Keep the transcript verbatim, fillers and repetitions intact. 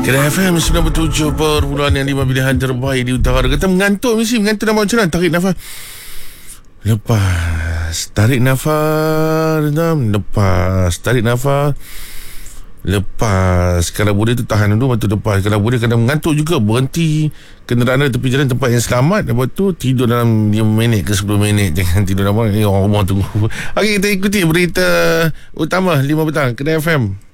Kedai F M sembilan puluh tujuh perpuluhan lima pilihan terbaik di utara. Kata mengantuk mesti mengantuk nama macam mana? Tarik nafas, lepas, tarik nafas, lepas, tarik nafas, lepas. Kalau boleh tu tahan dulu, lepas tu lepas. Kalau boleh kena mengantuk juga, berhenti kenderaan di tepi jalan, tempat yang selamat. Lepas tu tidur dalam lima minit ke sepuluh minit. Jangan tidur dalam ni orang rumah tunggu. Okey, kita ikuti berita utama lima petang Kedai F M.